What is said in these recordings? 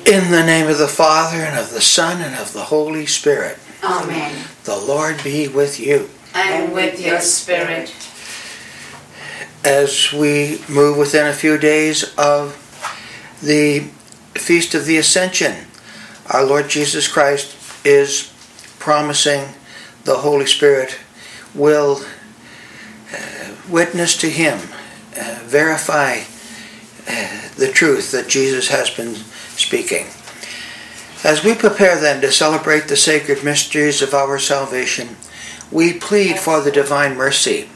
In the name of the Father, and of the Son, and of the Holy Spirit. Amen. The Lord be with you. And with your spirit. As we move within a few days of the Feast of the Ascension, our Lord Jesus Christ is promising the Holy Spirit will witness to him, verify the truth that Jesus has been speaking. As we prepare then to celebrate the sacred mysteries of our salvation, we plead for the divine mercy.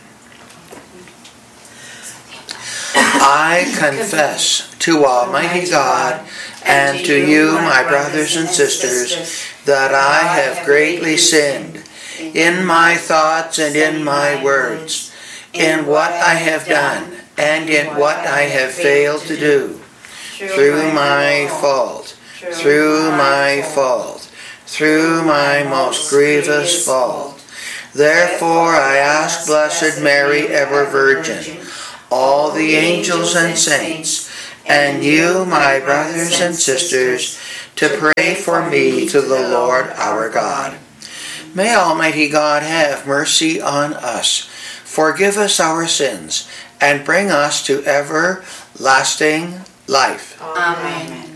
I confess to Almighty God and to you, my brothers and sisters, that I have greatly sinned in my thoughts and in my words, in what I have done and in what I have failed to do, through my fault, through my most grievous fault. Therefore I ask Blessed Mary, ever Virgin, all the angels and saints, and you, my brothers and sisters, to pray for me to the Lord our God. May Almighty God have mercy on us, forgive us our sins, and bring us to everlasting life. Amen.